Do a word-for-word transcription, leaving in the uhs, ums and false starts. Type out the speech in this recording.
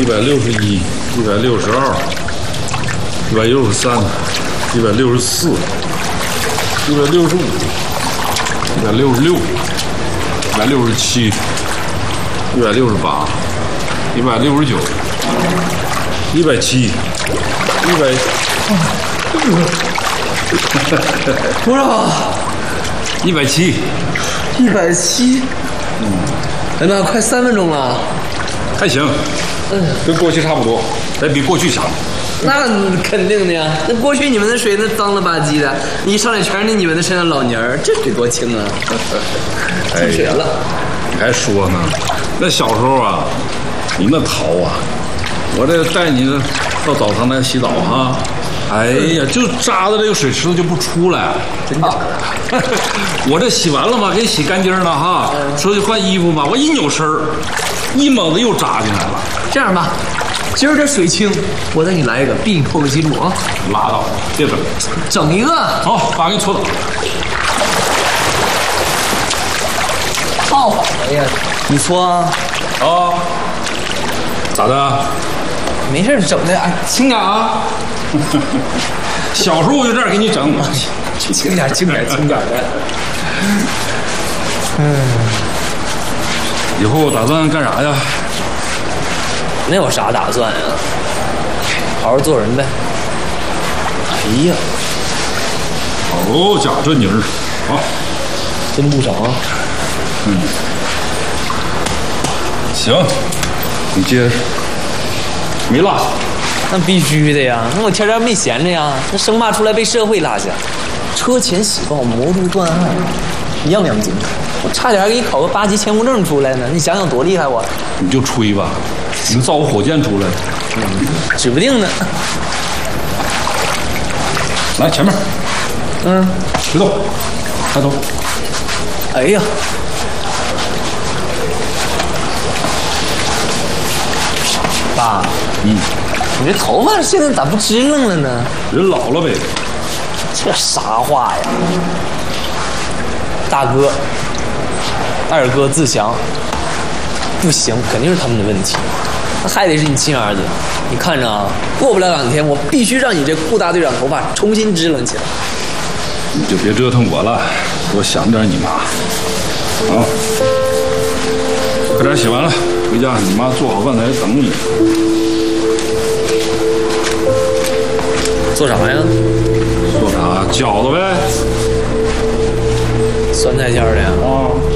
一百六十一，一百六十二，一百六十三，一百六十四，一百六十五，一百六十六，一百六十七，一百六十八，一百六十九，一百七，一百多少？ 一百七， 一百七。嗯，哎妈，快三分钟了。 还行，嗯，跟过去差不多，得比过去强。 那肯定的呀，那过去你们的水那脏了吧唧的，一上来全是你们的身上老泥儿，这水多清啊！进水了。 你还说呢？那小时候啊，你那淘啊，我这带你到澡堂来洗澡哈，哎呀，就扎的这个水池子就不出来。 真的？ 我这洗完了嘛，给你洗干净了哈，说去换衣服嘛，我一扭身儿，一猛子又扎进来了。 这样吧。今儿这水清，我再给你来一个，必你破个记录啊！ 拉倒，别整， 整一个。 好，爸给你搓澡。 泡好了呀，你搓啊？ 啊？咋的？ 没事，整的哎，轻点啊！ 小时候我就这样给你整， 轻点，轻点，轻点的。嗯， 以后打算干啥呀？ 那有啥打算呀？好好做人呗。哎呀， 好家这泥儿啊， 真不少啊。 嗯，行，你接着。没落。 那必须的呀，那我天天没闲着呀，那生怕出来被社会拉下。车前喜报，摩路断案，样样精通。我差点给你考个八级前无证出来呢，你想想多厉害我！ 你就吹吧，你造个火箭出来， 嗯，指不定呢。 来前面， 嗯， 别动，抬头。 哎呀，爸， 嗯， 你这头发现在咋不支棱了呢？ 人老了呗。 这啥话呀？大哥、二哥自强，不行，肯定是他们的问题。那还得是你亲儿子，你看着啊，过不了两天，我必须让你这顾大队长头发重新支棱起来。 你就别折腾我了，多想点你妈。啊，快点洗完了，回家你妈做好饭菜等你。 做啥呀？ 做啥？饺子呗。 酸菜馅儿的呀？ 啊。